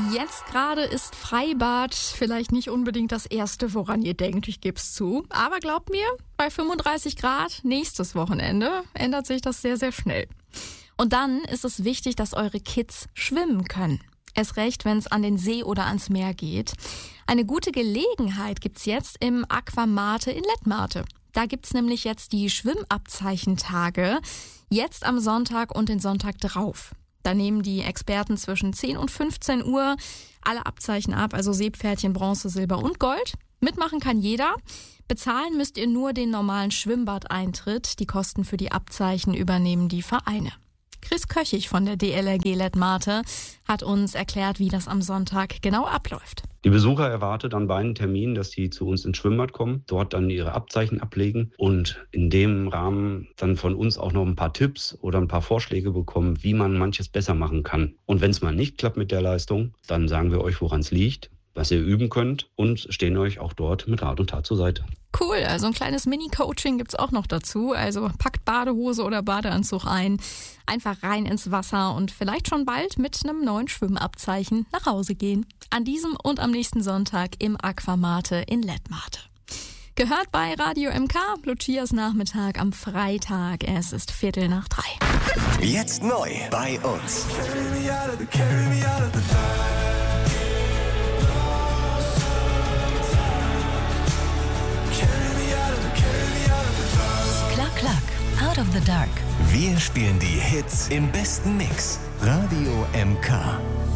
Jetzt gerade ist Freibad vielleicht nicht unbedingt das Erste, woran ihr denkt, ich geb's zu. Aber glaubt mir, bei 35 Grad nächstes Wochenende ändert sich das sehr, sehr schnell. Und dann ist es wichtig, dass eure Kids schwimmen können. Erst recht, wenn es an den See oder ans Meer geht. Eine gute Gelegenheit gibt's jetzt im Aquamate in Lettmate. Da gibt's nämlich jetzt die Schwimmabzeichentage. Jetzt am Sonntag und den Sonntag drauf. Da nehmen die Experten zwischen 10 und 15 Uhr alle Abzeichen ab, also Seepferdchen, Bronze, Silber und Gold. Mitmachen kann jeder. Bezahlen müsst ihr nur den normalen Schwimmbadeintritt. Die Kosten für die Abzeichen übernehmen die Vereine. Chris Köchig von der DLRG Lettmate hat uns erklärt, wie das am Sonntag genau abläuft. Die Besucher erwartet an beiden Terminen, dass sie zu uns ins Schwimmbad kommen, dort dann ihre Abzeichen ablegen und in dem Rahmen dann von uns auch noch ein paar Tipps oder ein paar Vorschläge bekommen, wie man manches besser machen kann. Und wenn es mal nicht klappt mit der Leistung, dann sagen wir euch, woran es liegt, was ihr üben könnt und stehen euch auch dort mit Rat und Tat zur Seite. Cool, also ein kleines Mini-Coaching gibt's auch noch dazu. Also packt Badehose oder Badeanzug ein, einfach rein ins Wasser und vielleicht schon bald mit einem neuen Schwimmabzeichen nach Hause gehen. An diesem und am nächsten Sonntag im Aquamate in Lettmate. Gehört bei Radio MK, Lucias Nachmittag am Freitag. Es ist 2:45. Jetzt neu bei uns. Klack, klack, out of the dark. Wir spielen die Hits im besten Mix. Radio MK.